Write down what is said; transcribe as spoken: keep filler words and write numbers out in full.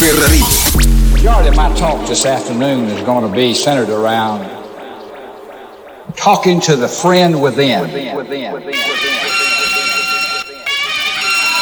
Ferrarini. The majority of my talk this afternoon is going to be centered around talking to the friend within. within, within, within, within.